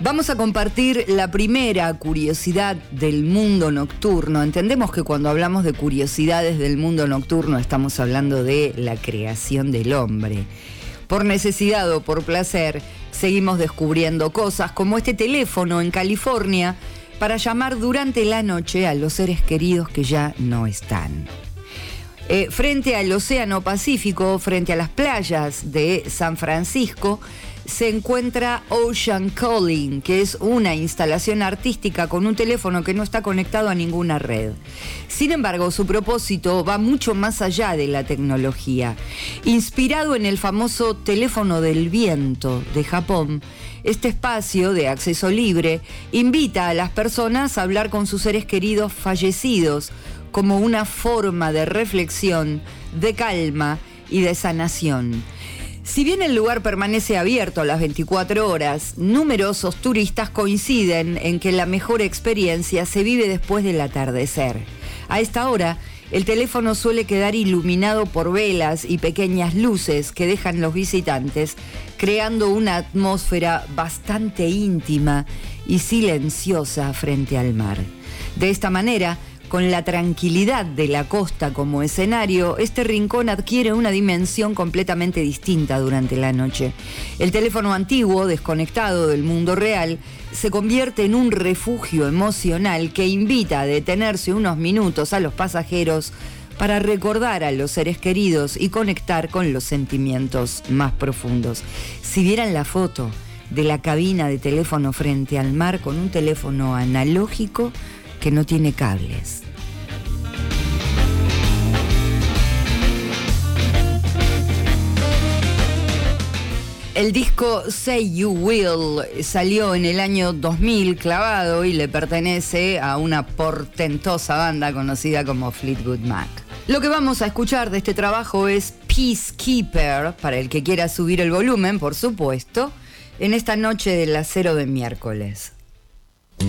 Vamos a compartir la primera curiosidad del mundo nocturno. Entendemos que cuando hablamos de curiosidades del mundo nocturno estamos hablando de la creación del hombre. Por necesidad o por placer, seguimos descubriendo cosas como este teléfono en California para llamar durante la noche a los seres queridos que ya no están. Frente al Océano Pacífico, frente a las playas de San Francisco, se encuentra Ocean Calling, que es una instalación artística con un teléfono que no está conectado a ninguna red. Sin embargo, su propósito va mucho más allá de la tecnología. Inspirado en el famoso teléfono del viento de Japón, este espacio de acceso libre invita a las personas a hablar con sus seres queridos fallecidos como una forma de reflexión, de calma y de sanación. Si bien el lugar permanece abierto a las 24 horas, numerosos turistas coinciden en que la mejor experiencia se vive después del atardecer. A esta hora, el teléfono suele quedar iluminado por velas y pequeñas luces que dejan los visitantes, creando una atmósfera bastante íntima y silenciosa frente al mar. De esta manera, con la tranquilidad de la costa como escenario, este rincón adquiere una dimensión completamente distinta durante la noche. El teléfono antiguo, desconectado del mundo real, se convierte en un refugio emocional que invita a detenerse unos minutos a los pasajeros para recordar a los seres queridos y conectar con los sentimientos más profundos. Si vieran la foto de la cabina de teléfono frente al mar con un teléfono analógico que no tiene cables. El disco Say You Will salió en el año 2000 clavado y le pertenece a una portentosa banda conocida como Fleetwood Mac. Lo que vamos a escuchar de este trabajo es Peacekeeper, para el que quiera subir el volumen, por supuesto, en esta noche del acero de miércoles.